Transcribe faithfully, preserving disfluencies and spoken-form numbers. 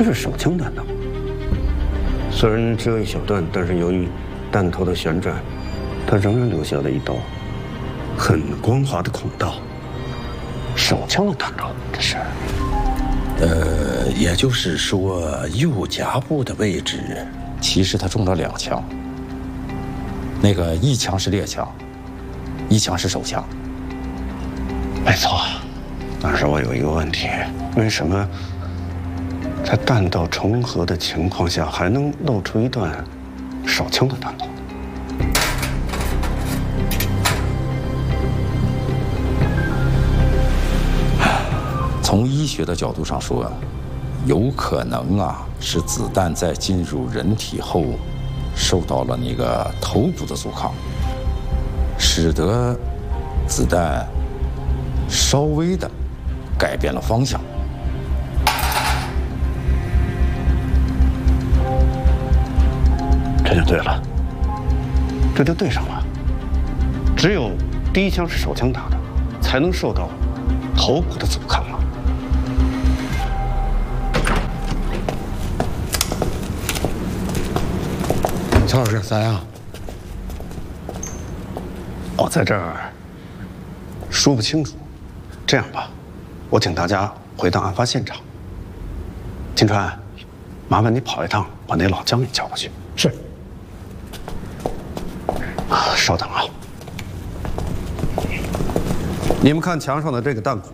这是手枪弹道，虽然只有一小段，但是由于弹头的旋转，它仍然留下了一道很光滑的孔道。手枪的弹道，这是。 呃，也就是说，右颊部的位置， 其实他中了两枪。那个一枪是猎枪，一枪是手枪。 没错，但是我有一个问题，为什么在弹道重合的情况下，还能露出一段手枪的弹头？ 从医学的角度上说，有可能啊是子弹在进入人体后，受到了那个头部的阻抗，使得子弹稍微的改变了方向。 这就对了，这就对上了。只有第一枪是手枪打的，才能受到头部的阻抗嘛。 曹老师，咋样？ 我在这儿说不清楚。这样吧，我请大家回到案发现场。金川，麻烦你跑一趟，把那老姜也叫过去。 是。 啊，稍等啊。你们看墙上的这个弹孔。